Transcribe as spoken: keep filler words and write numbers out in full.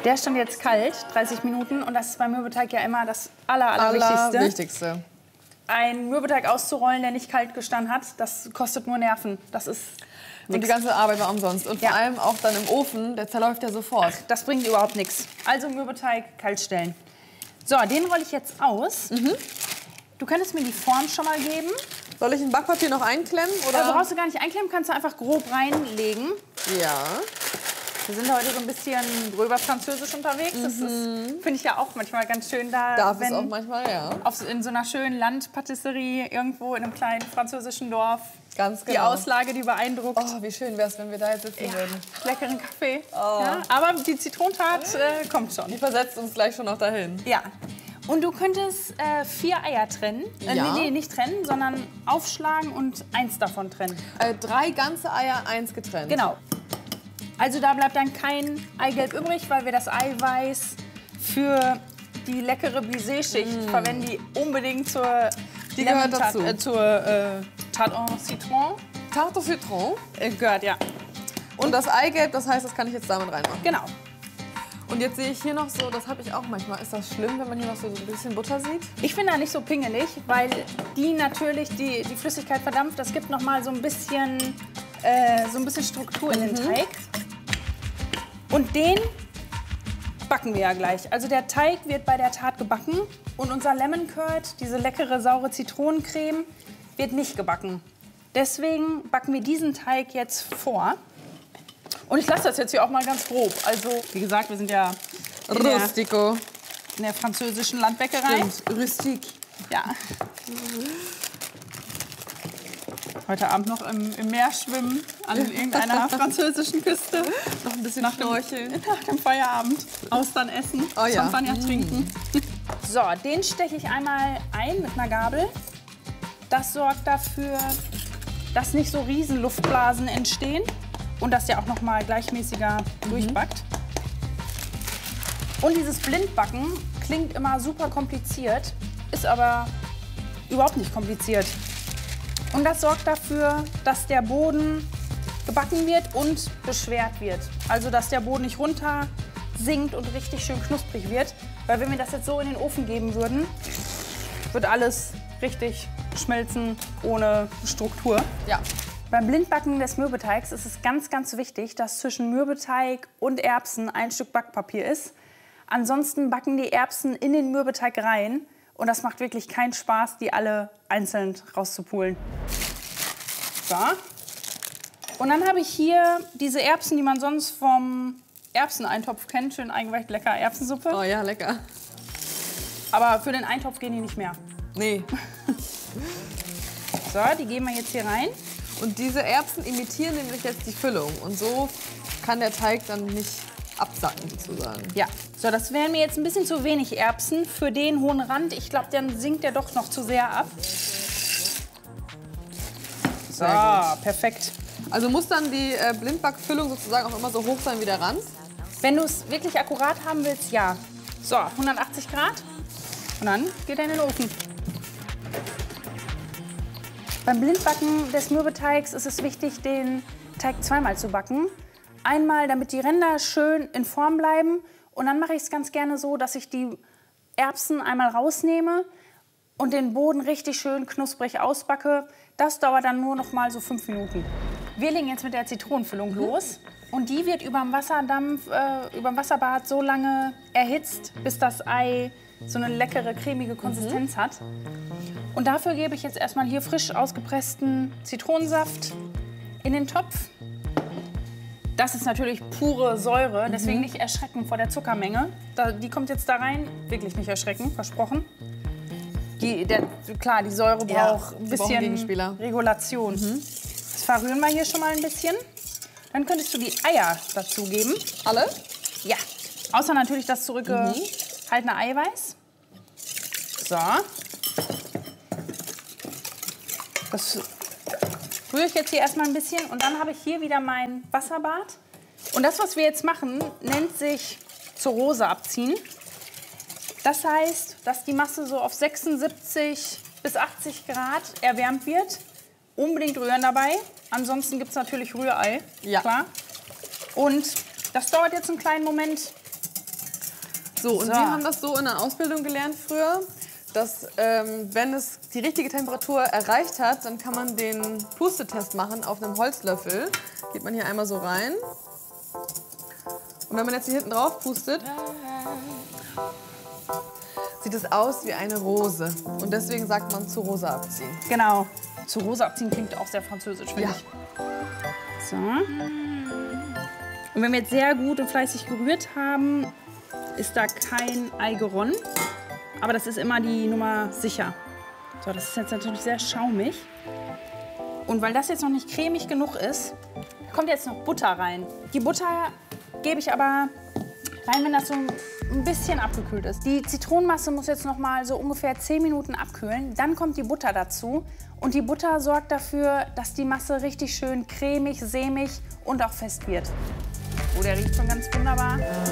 Der stand jetzt kalt, dreißig Minuten. Und das ist beim Mürbeteig ja immer das aller, allerwichtigste. Allerwichtigste. Ein Mürbeteig auszurollen, der nicht kalt gestanden hat, das kostet nur Nerven. Das ist Und die ganze Arbeit war umsonst. Und vor Ja. allem auch dann im Ofen, der zerläuft ja sofort. Das bringt überhaupt nichts. Also Mürbeteig kalt stellen. So, den rolle ich jetzt aus. Mhm. Du könntest mir die Form schon mal geben. Soll ich ein Backpapier noch einklemmen? Oder? Also brauchst du gar nicht einklemmen, kannst du einfach grob reinlegen. Ja. Wir sind heute so ein bisschen gröber französisch unterwegs. Das ist, finde ich ja auch manchmal ganz schön da. Darf wenn es auch manchmal, ja. auf, in so einer schönen Landpatisserie irgendwo in einem kleinen französischen Dorf. Ganz Die genau. Auslage, die beeindruckt. Oh, wie schön wäre es, wenn wir da jetzt sitzen Ja, würden. leckeren Kaffee. Oh. Ja, aber die Zitronentat äh, kommt schon. Die versetzt uns gleich schon noch dahin. Ja. Und du könntest äh, vier Eier trennen. Äh, Ja. nee, nee, nicht trennen, sondern aufschlagen und eins davon trennen. Äh, drei ganze Eier, eins getrennt. Genau. Also da bleibt dann kein Eigelb übrig, weil wir das Eiweiß für die leckere Brisé-Schicht verwenden, die unbedingt zur Die gehört Lemon Tart- dazu. Äh, zur äh, Tarte en Citron Tarte au Citron. äh, gehört, ja. Und das Eigelb, das heißt, das kann ich jetzt damit reinmachen. Genau. Und jetzt sehe ich hier noch so, das habe ich auch manchmal. Ist das schlimm, wenn man hier noch so ein bisschen Butter sieht? Ich bin da nicht so pingelig, weil die natürlich die, die Flüssigkeit verdampft. Das gibt noch mal so ein bisschen, äh, so ein bisschen Struktur in den Teig. Und den backen wir ja gleich. Also der Teig wird bei der Tart gebacken und unser Lemon Curd, diese leckere saure Zitronencreme, wird nicht gebacken. Deswegen backen wir diesen Teig jetzt vor. Und ich lasse das jetzt hier auch mal ganz grob. Also wie gesagt, wir sind ja in der, Rustico. in der französischen Landbäckerei. Stimmt, rustik. Ja. Heute Abend noch im, im Meer schwimmen, an irgendeiner französischen Küste. Noch ein bisschen Nach dem, schnorcheln. nach dem Feierabend. Austern essen, Oh ja. Champagner trinken. So, den steche ich einmal ein mit einer Gabel. Das sorgt dafür, dass nicht so riesen Luftblasen entstehen und dass der auch noch mal gleichmäßiger durchbackt. Und dieses Blindbacken klingt immer super kompliziert, ist aber überhaupt nicht kompliziert. Und das sorgt dafür, dass der Boden gebacken wird und beschwert wird. Also dass der Boden nicht runter sinkt und richtig schön knusprig wird. Weil wenn wir das jetzt so in den Ofen geben würden, wird alles richtig schmelzen ohne Struktur. Ja. Beim Blindbacken des Mürbeteigs ist es ganz, ganz wichtig, dass zwischen Mürbeteig und Erbsen ein Stück Backpapier ist. Ansonsten backen die Erbsen in den Mürbeteig rein. Und das macht wirklich keinen Spaß, die alle einzeln rauszupulen. So. Und dann habe ich hier diese Erbsen, die man sonst vom Erbseneintopf kennt. Schön eingeweicht, lecker Erbsensuppe. Oh ja, lecker. Aber für den Eintopf gehen die nicht mehr. Nee. So, die geben wir jetzt hier rein. Und diese Erbsen imitieren nämlich jetzt die Füllung. Und so kann der Teig dann nicht absacken, sozusagen. Ja, so, das wären mir jetzt ein bisschen zu wenig Erbsen für den hohen Rand. Ich glaube, dann sinkt der doch noch zu sehr ab. So, Sehr perfekt. Also muss dann die äh, Blindbackfüllung sozusagen auch immer so hoch sein wie der Rand? Wenn du es wirklich akkurat haben willst, ja. So, hundertachtzig Grad. Und dann geht er in den Ofen. Beim Blindbacken des Mürbeteigs ist es wichtig, den Teig zweimal zu backen. Einmal, damit die Ränder schön in Form bleiben. Und dann mache ich es ganz gerne so, dass ich die Erbsen einmal rausnehme und den Boden richtig schön knusprig ausbacke. Das dauert dann nur noch mal so fünf Minuten. Wir legen jetzt mit der Zitronenfüllung los. Und die wird über dem Wasserdampf, äh, über dem Wasserbad so lange erhitzt, bis das Ei so eine leckere, cremige Konsistenz hat. Und dafür gebe ich jetzt erstmal hier frisch ausgepressten Zitronensaft in den Topf. Das ist natürlich pure Säure, deswegen nicht erschrecken vor der Zuckermenge. Da, die kommt jetzt da rein, wirklich nicht erschrecken, versprochen. Die, der, klar, die Säure Ja, braucht ein sie brauchen bisschen Gegenspieler. Regulation. Das verrühren wir hier schon mal ein bisschen. Dann könntest du die Eier dazugeben. Alle? Ja, außer natürlich das zurückgehaltene Eiweiß. So. Das rühre ich jetzt hier erstmal ein bisschen und dann habe ich hier wieder mein Wasserbad. Und das, was wir jetzt machen, nennt sich zur Rose abziehen. Das heißt, dass die Masse so auf sechsundsiebzig bis achtzig Grad erwärmt wird. Unbedingt rühren dabei. Ansonsten gibt es natürlich Rührei. Ja. Klar. Und das dauert jetzt einen kleinen Moment, So, und So. wir haben das so in der Ausbildung gelernt früher, dass ähm, wenn es die richtige Temperatur erreicht hat, dann kann man den Pustetest machen auf einem Holzlöffel. Geht man hier einmal so rein. Und wenn man jetzt hier hinten drauf pustet, sieht es aus wie eine Rose. Und deswegen sagt man zu Rosa abziehen. Genau. Zu rosa abziehen klingt auch sehr französisch, finde Ja. ich. So. Und wenn wir jetzt sehr gut und fleißig gerührt haben, ist da kein Ei geronnen. Aber das ist immer die Nummer sicher. So, das ist jetzt natürlich sehr schaumig. Und weil das jetzt noch nicht cremig genug ist, kommt jetzt noch Butter rein. Die Butter gebe ich aber rein, wenn das so ein bisschen abgekühlt ist. Die Zitronenmasse muss jetzt noch mal so ungefähr zehn Minuten abkühlen. Dann kommt die Butter dazu. Und die Butter sorgt dafür, dass die Masse richtig schön cremig, sämig und auch fest wird. Oh, der riecht schon ganz wunderbar.